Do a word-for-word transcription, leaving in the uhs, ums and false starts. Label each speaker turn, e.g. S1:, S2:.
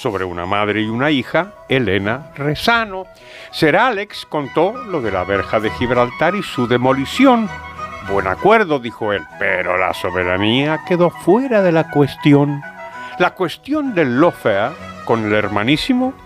S1: sobre una madre y una hija, Elena Rezano. Sir Alex contó lo de la verja de Gibraltar y su demolición. Buen acuerdo, dijo él, pero la soberanía quedó fuera de la cuestión. La cuestión del lawfare con el hermanísimo